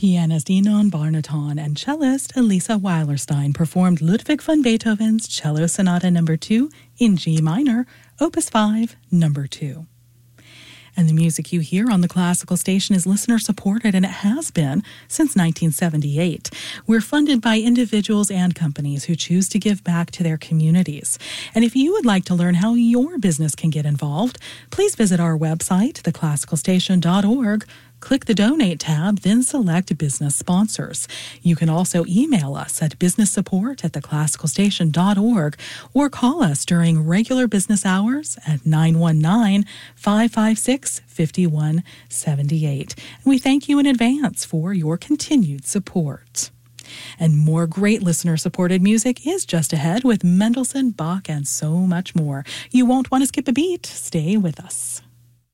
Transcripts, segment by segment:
Pianist Enon Barnaton and cellist Elisa Weilerstein performed Ludwig van Beethoven's Cello Sonata No. 2 in G minor, Opus 5, No. 2. And the music you hear on the Classical Station is listener-supported, and it has been since 1978. We're funded by individuals and companies who choose to give back to their communities. And if you would like to learn how your business can get involved, please visit our website, theclassicalstation.org. Click the Donate tab, then select Business Sponsors. You can also email us at businesssupport@theclassicalstation.org or call us during regular business hours at 919-556-5178. We thank you in advance for your continued support. And more great listener-supported music is just ahead with Mendelssohn, Bach, and so much more. You won't want to skip a beat. Stay with us.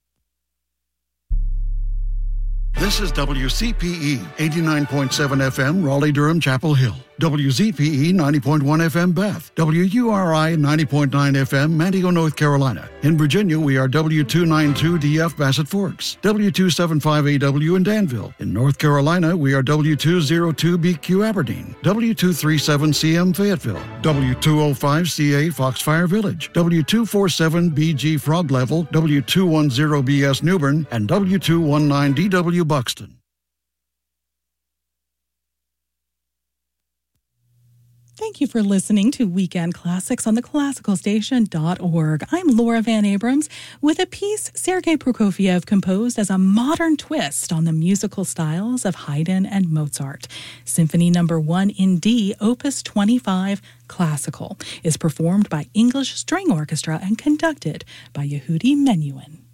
This is WCPE 89.7 FM, Raleigh-Durham, Chapel Hill. WZPE 90.1 FM, Bath. WURI 90.9 FM, Manteo, North Carolina. In Virginia, we are W292DF, Bassett Forks. W275AW in Danville. In North Carolina, we are W202BQ, Aberdeen. W237CM, Fayetteville. W205CA, Foxfire Village. W247BG, Frog Level. W210BS, Newbern. And W219DW, Buxton. Thank you for listening to Weekend Classics on theclassicalstation.org. I'm Laura Van Abrams with a piece Sergei Prokofiev composed as a modern twist on the musical styles of Haydn and Mozart. Symphony No. 1 in D, Opus 25, Classical, is performed by English String Orchestra and conducted by Yehudi Menuhin.